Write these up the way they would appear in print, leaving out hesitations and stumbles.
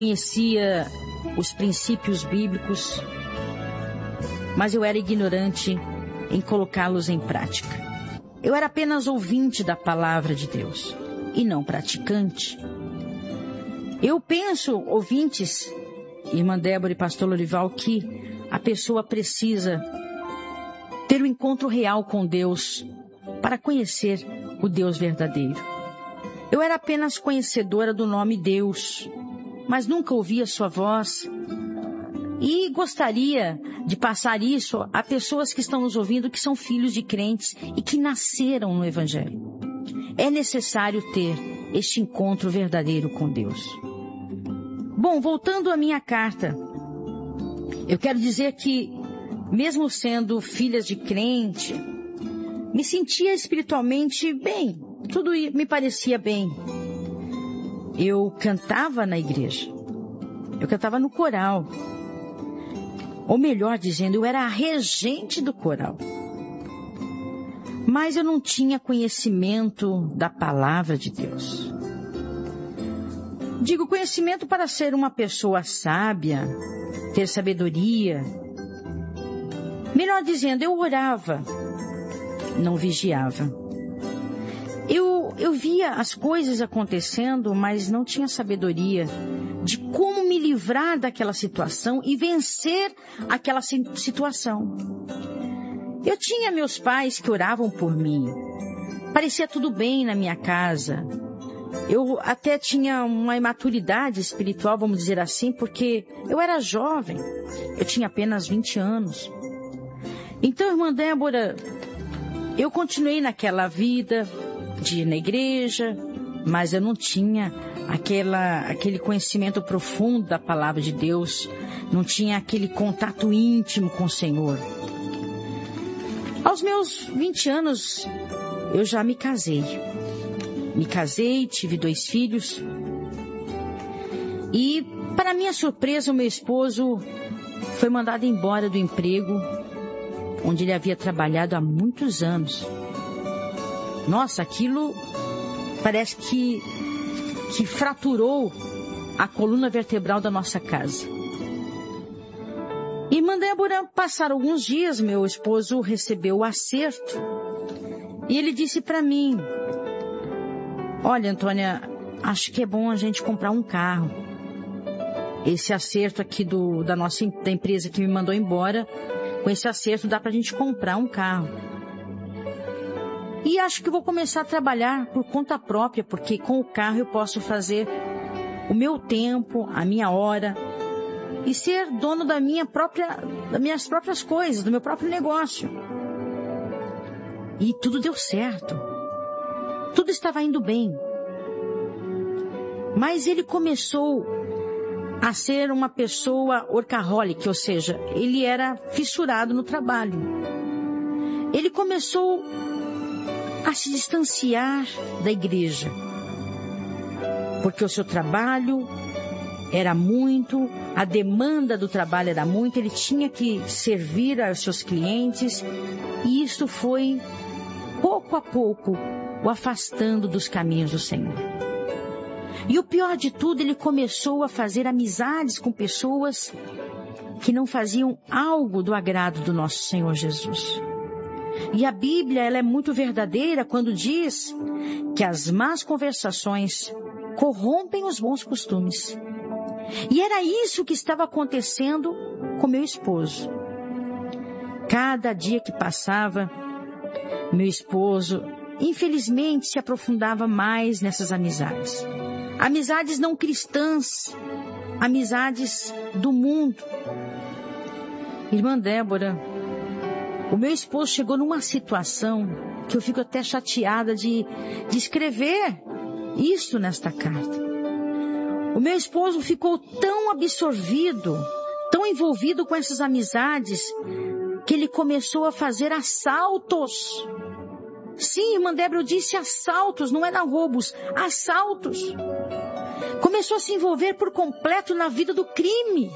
conhecia os princípios bíblicos, mas eu era ignorante em colocá-los em prática. Eu era apenas ouvinte da palavra de Deus e não praticante. Eu penso, ouvintes, irmã Débora e pastor Lorival, que a pessoa precisa ter um encontro real com Deus para conhecer o Deus verdadeiro. Eu era apenas conhecedora do nome Deus, mas nunca ouvia sua voz. E gostaria de passar isso a pessoas que estão nos ouvindo, que são filhos de crentes e que nasceram no Evangelho. É necessário ter este encontro verdadeiro com Deus. Bom, voltando à minha carta, eu quero dizer que, mesmo sendo filhas de crente, me sentia espiritualmente bem, tudo me parecia bem. Eu cantava na igreja, eu cantava no coral, ou melhor dizendo, eu era a regente do coral. Mas eu não tinha conhecimento da palavra de Deus. Digo conhecimento para ser uma pessoa sábia, ter sabedoria. Melhor dizendo, eu orava, não vigiava. Eu via as coisas acontecendo, mas não tinha sabedoria de como me livrar daquela situação e vencer aquela situação. Eu tinha meus pais que oravam por mim. Parecia tudo bem na minha casa. Eu até tinha uma imaturidade espiritual, vamos dizer assim, porque eu era jovem. Eu tinha apenas 20 anos. Então, irmã Débora, eu continuei naquela vida de ir na igreja, mas eu não tinha aquele conhecimento profundo da palavra de Deus, não tinha aquele contato íntimo com o Senhor. Aos meus 20 anos, eu já me casei. Me casei, tive 2 filhos. E, para minha surpresa, o meu esposo foi mandado embora do emprego onde ele havia trabalhado há muitos anos. Nossa, aquilo parece que fraturou a coluna vertebral da nossa casa. Irmã Débora, passaram alguns dias, meu esposo recebeu o acerto. E ele disse para mim: olha, Antônia, acho que é bom a gente comprar um carro. Esse acerto aqui da empresa que me mandou embora, com esse acerto dá pra gente comprar um carro. E acho que vou começar a trabalhar por conta própria, porque com o carro eu posso fazer o meu tempo, a minha hora, e ser dono das minhas próprias coisas, do meu próprio negócio. E tudo deu certo. Tudo estava indo bem. Mas ele começou a ser uma pessoa workaholic, ou seja, ele era fissurado no trabalho. Ele começou a se distanciar da igreja, porque o seu trabalho era muito, a demanda do trabalho era muito, ele tinha que servir aos seus clientes, e isso foi, pouco a pouco, o afastando dos caminhos do Senhor. E o pior de tudo, ele começou a fazer amizades com pessoas que não faziam algo do agrado do nosso Senhor Jesus. E a Bíblia, ela é muito verdadeira quando diz que as más conversações corrompem os bons costumes. E era isso que estava acontecendo com meu esposo. Cada dia que passava, meu esposo, infelizmente, se aprofundava mais nessas amizades. Amizades não cristãs, amizades do mundo. Irmã Débora, o meu esposo chegou numa situação que eu fico até chateada de escrever isso nesta carta. O meu esposo ficou tão absorvido, tão envolvido com essas amizades, que ele começou a fazer assaltos. Sim, irmã Débora, eu disse assaltos, não eram roubos, assaltos. Começou a se envolver por completo na vida do crime.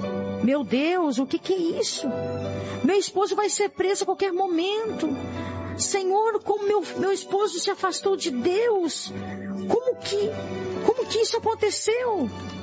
Meu Deus, o que é isso? Meu esposo vai ser preso a qualquer momento. Senhor, como meu esposo se afastou de Deus. Como que isso aconteceu?